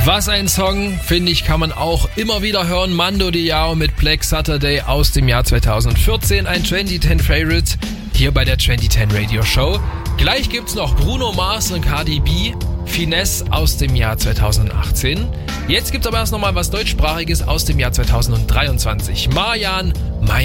Was ein Song, finde ich, kann man auch immer wieder hören. Mando Diao mit Black Saturday aus dem Jahr 2014. Ein 2010 Favorite hier bei der 2010 Radio Show. Gleich gibt's noch Bruno Mars und Cardi B, Finesse aus dem Jahr 2018. Jetzt gibt's aber erst nochmal was Deutschsprachiges aus dem Jahr 2023. Marjan, mein